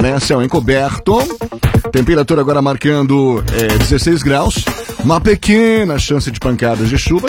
né? Céu encoberto, temperatura agora marcando 16 graus, uma pequena chance de pancadas de chuva,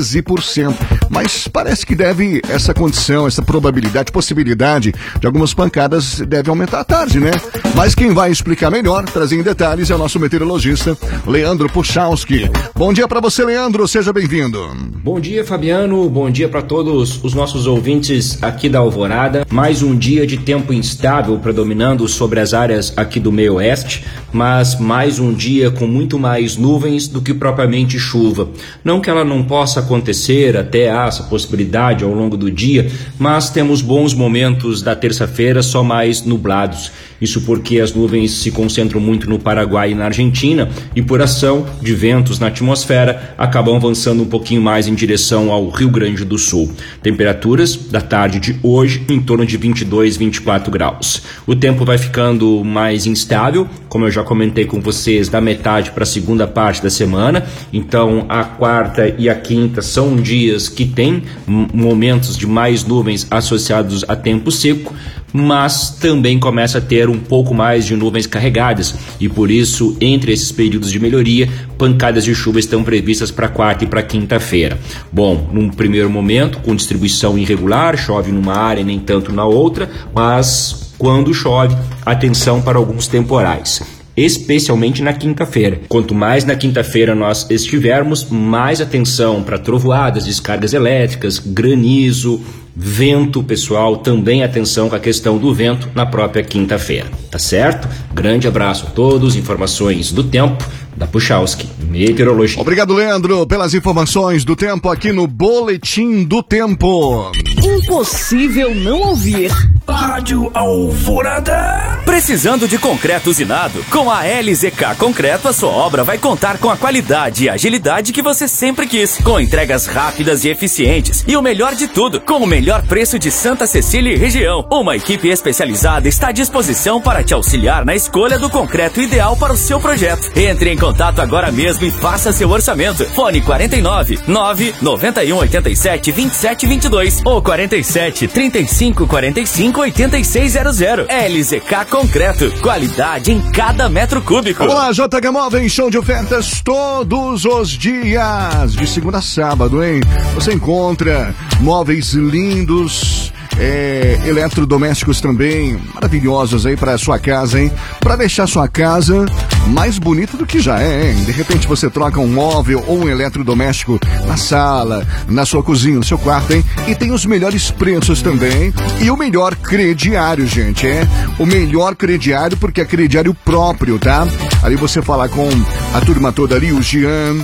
13%. Mas parece que essa condição, essa probabilidade, possibilidade de algumas pancadas deve aumentar à tarde, né? Mas quem vai explicar melhor, trazer em detalhes, é o nosso meteorologista, Leandro Puchalski. Bom dia para você, Leandro, seja bem-vindo. Bom dia, Fabiano, bom dia para todos os nossos ouvintes aqui da Alvorada. Mais um dia de tempo instável predominando sobre as áreas aqui do meio oeste, mas mais um dia com muito mais nuvens do que propriamente chuva. Não que ela não possa acontecer, até há essa possibilidade ao longo do dia, mas temos bons momentos da terça-feira só mais nublados. Isso porque as nuvens se concentram muito no Paraguai e na Argentina e por ação de ventos na atmosfera acabam avançando um pouquinho mais em direção ao Rio Grande do Sul. Temperaturas da tarde de hoje em torno de 22, 24 graus. O tempo vai ficando mais instável, como eu já comentei com vocês, da metade para a segunda parte da semana. Então a quarta e a quinta são dias que tem momentos de mais nuvens associados a tempo seco, mas também começa a ter um pouco mais de nuvens carregadas e por isso, entre esses períodos de melhoria, pancadas de chuva estão previstas para quarta e para quinta-feira. Bom, num primeiro momento, com distribuição irregular, chove numa área e nem tanto na outra, mas quando chove, atenção para alguns temporais, especialmente na quinta-feira. Quanto mais na quinta-feira nós estivermos, mais atenção para trovoadas, descargas elétricas, granizo, vento, pessoal, também atenção com a questão do vento na própria quinta-feira, tá certo? Grande abraço a todos, informações do tempo da Puchalski, meteorologia. Obrigado, Leandro, pelas informações do tempo aqui no Boletim do Tempo. Impossível não ouvir. Rádio Alvorada. Precisando de concreto usinado? Com a LZK Concreto, a sua obra vai contar com a qualidade e agilidade que você sempre quis. Com entregas rápidas e eficientes. E o melhor de tudo, com o melhor preço de Santa Cecília e região. Uma equipe especializada está à disposição para te auxiliar na escolha do concreto ideal para o seu projeto. Entre em contato agora mesmo e faça seu orçamento. Fone 49 9 91 87 27 22 ou 47 35 45 8600. LZK Concreto, qualidade em cada metro cúbico. Vamos lá, JH Móveis, show de ofertas todos os dias, de segunda a sábado, hein? Você encontra móveis lindos, eletrodomésticos também maravilhosos aí para sua casa, hein? Para deixar sua casa mais bonita do que já é, hein? De repente você troca um móvel ou um eletrodoméstico na sala, na sua cozinha, no seu quarto, hein? E tem os melhores preços também e o melhor crediário, gente, o melhor crediário porque é crediário próprio, tá? Ali você fala com a turma toda ali, o Jean,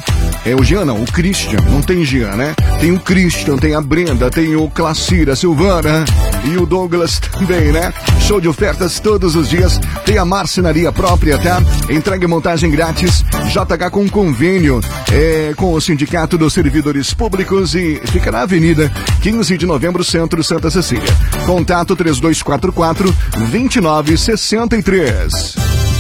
o Christian, não tem Jean, né? Tem o Christian, tem a Brenda, tem o Clacira, a Silvana e o Douglas também, né? Show de ofertas todos os dias, tem a marcenaria própria, tá? Entrega e montagem grátis, JH com convênio com o Sindicato dos Servidores Públicos e fica na Avenida 15 de Novembro, Centro, Santa Cecília. Contato 3244-2963.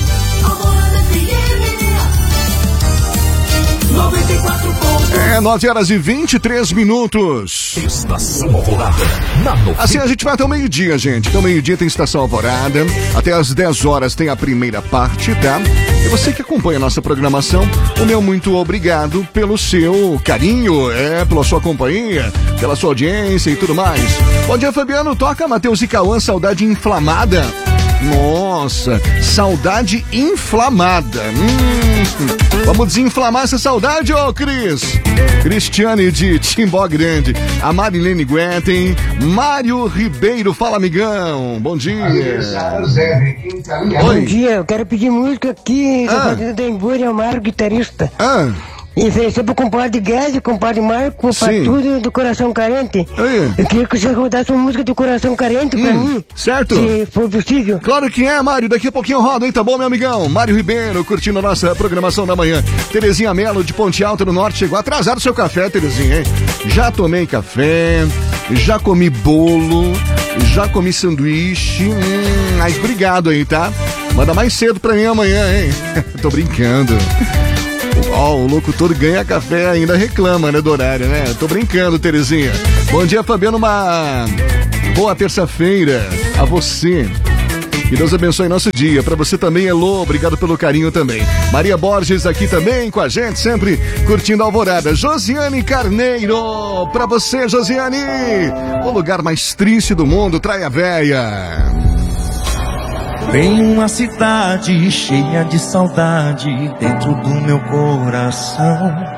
9 horas e 23 minutos. Estação Alvorada. Assim a gente vai até o meio-dia, gente. Até o meio-dia tem Estação Alvorada. Até as 10 horas tem a primeira parte, tá? E você que acompanha a nossa programação, o meu muito obrigado pelo seu carinho, pela sua companhia, pela sua audiência e tudo mais. Bom dia, Fabiano. Toca Matheus e Cauã, Saudade Inflamada. Nossa, saudade inflamada. Vamos desinflamar essa saudade, ô Cris. Cristiane de Timbó Grande, a Marilene Guetem, Mário Ribeiro, fala amigão, bom dia. Bom dia, eu quero pedir música aqui, do Partido da Embúria, o Mário, guitarrista. E oferecer pro compadre Guedes, compadre Marco, pra tudo do Coração Carente. Eu queria que você rodasse uma música do Coração Carente pra mim. Certo. Se for possível. Claro que é, Mário. Daqui a pouquinho eu rodo, hein? Tá bom, meu amigão? Mário Ribeiro, curtindo a nossa programação da manhã. Terezinha Melo, de Ponte Alta, no Norte. Chegou atrasado o seu café, Terezinha, hein? Já tomei café, já comi bolo, já comi sanduíche. Mas obrigado aí, tá? Manda mais cedo pra mim amanhã, hein? Tô brincando. O locutor ganha café ainda reclama, né, do horário, né? Tô brincando, Terezinha. Bom dia, Fabiano, uma boa terça-feira a você Que Deus abençoe nosso dia. Pra você também, Elô, obrigado pelo carinho também. Maria Borges aqui também com a gente, sempre curtindo a Alvorada. Josiane Carneiro, pra você, Josiane. O lugar mais triste do mundo, Traia Véia. Tem uma cidade cheia de saudade dentro do meu coração.